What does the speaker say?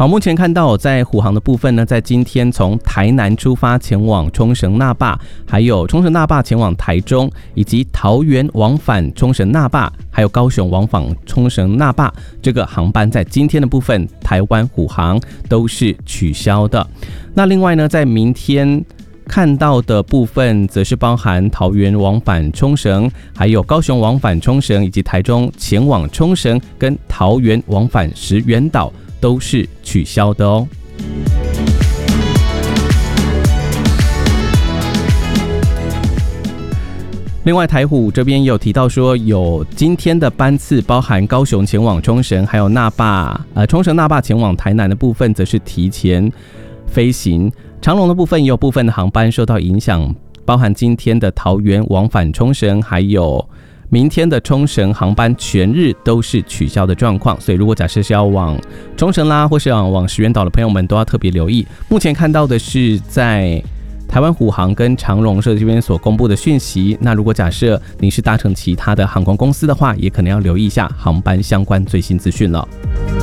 好，目前看到在虎航的部分呢，在今天从台南出发前往冲绳那霸，还有冲绳那霸前往台中，以及桃园往返冲绳那霸，还有高雄往返冲绳那霸，这个航班在今天的部分，台湾虎航都是取消的。那另外呢，在明天看到的部分则是包含桃园往返冲绳，还有高雄往返冲绳，以及台中前往冲绳跟桃园往返石垣岛都是取消的哦。另外，台虎这边也有提到说，有今天的班次包含高雄前往冲绳，还有冲绳那霸前往台南的部分，则是提前飞行。长荣的部分也有部分的航班受到影响，包含今天的桃园往返冲绳，还有明天的冲绳航班全日都是取消的状况。所以如果假设是要往冲绳啦，或是要往石垣岛的朋友们，都要特别留意。目前看到的是在台湾虎航跟长荣社这边所公布的讯息，那如果假设你是搭乘其他的航空公司的话，也可能要留意一下航班相关最新资讯了。